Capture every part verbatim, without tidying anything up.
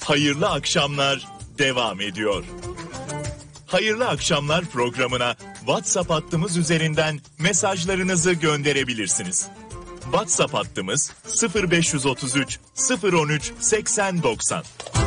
Hayırlı akşamlar devam ediyor. Hayırlı akşamlar programına WhatsApp hattımız üzerinden mesajlarınızı gönderebilirsiniz. WhatsApp hattımız sıfır beş otuz üç sıfır on üç seksen doksan.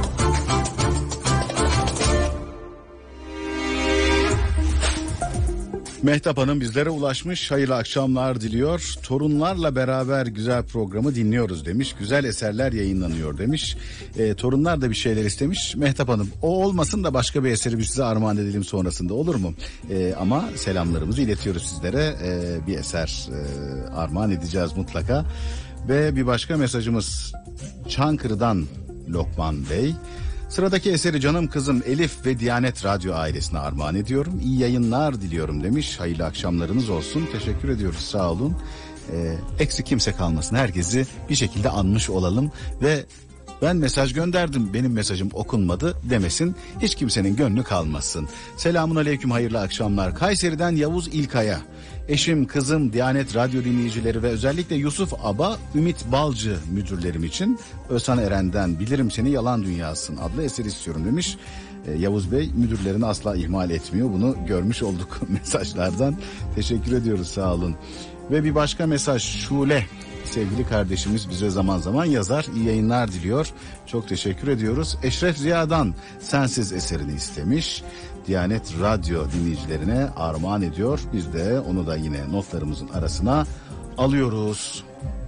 Mehtap Hanım bizlere ulaşmış, hayırlı akşamlar diliyor. Torunlarla beraber güzel programı dinliyoruz demiş. Güzel eserler yayınlanıyor demiş. E, torunlar da bir şeyler istemiş. Mehtap Hanım, o olmasın da başka bir eseri biz size armağan edelim sonrasında, olur mu? E, ama selamlarımızı iletiyoruz sizlere. E, bir eser e, armağan edeceğiz mutlaka. Ve bir başka mesajımız Çankırı'dan Lokman Bey. Sıradaki eseri canım kızım Elif ve Diyanet Radyo ailesine armağan ediyorum. İyi yayınlar diliyorum demiş. Hayırlı akşamlarınız olsun. Teşekkür ediyoruz, sağ olun. Ee, eksik kimse kalmasın. Herkesi bir şekilde anmış olalım ve ben mesaj gönderdim, benim mesajım okunmadı demesin. Hiç kimsenin gönlü kalmasın. Selamun aleyküm, hayırlı akşamlar. Kayseri'den Yavuz İlkaya. Eşim, kızım, Diyanet Radyo dinleyicileri ve özellikle Yusuf Aba, Ümit Balcı müdürlerim için Özhan Eren'den Bilirim Seni Yalan Dünyasın adlı eser istiyorum demiş. Ee, Yavuz Bey müdürlerini asla ihmal etmiyor. Bunu görmüş olduk mesajlardan. Teşekkür ediyoruz, sağ olun. Ve bir başka mesaj Şule. Sevgili kardeşimiz bize zaman zaman yazar. İyi yayınlar diliyor. Çok teşekkür ediyoruz. Eşref Ziya'dan Sensiz eserini istemiş. Diyanet Radyo dinleyicilerine armağan ediyor. Biz de onu da yine notlarımızın arasına alıyoruz.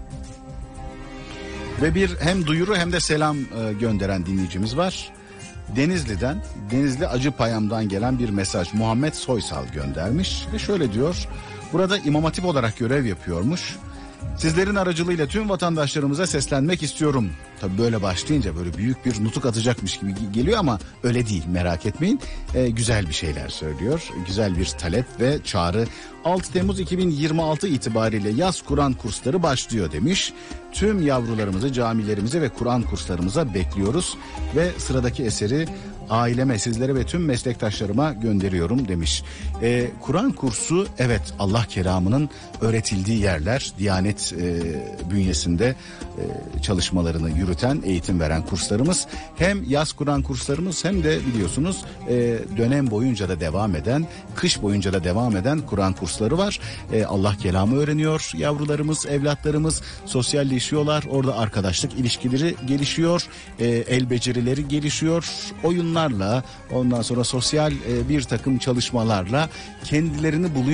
Ve bir hem duyuru hem de selam gönderen dinleyicimiz var. Denizli'den, Denizli Acıpayam'dan gelen bir mesaj Muhammed Soysal göndermiş. Ve şöyle diyor. Burada İmam Hatip olarak görev yapıyormuş. Sizlerin aracılığıyla tüm vatandaşlarımıza seslenmek istiyorum. Tabii böyle başlayınca böyle büyük bir nutuk atacakmış gibi geliyor ama öyle değil, merak etmeyin. Ee, güzel bir şeyler söylüyor. Güzel bir talep ve çağrı. altı Temmuz iki bin yirmi altı itibariyle yaz Kur'an kursları başlıyor demiş. Tüm yavrularımızı camilerimize ve Kur'an kurslarımıza bekliyoruz. Ve sıradaki eseri aileme, sizlere ve tüm meslektaşlarıma gönderiyorum demiş. Ee, Kur'an kursu, evet, Allah kelamının öğretildiği yerler. Diyanet e, bünyesinde e, çalışmalarını yürüten, eğitim veren kurslarımız. Hem yaz Kur'an kurslarımız hem de biliyorsunuz e, dönem boyunca da devam eden, kış boyunca da devam eden Kur'an kursları var. E, Allah kelamı öğreniyor yavrularımız, evlatlarımız, sosyalleşiyorlar. Orada arkadaşlık ilişkileri gelişiyor, e, el becerileri gelişiyor. Oyunlar, ondan sonra sosyal bir takım çalışmalarla kendilerini buluyor.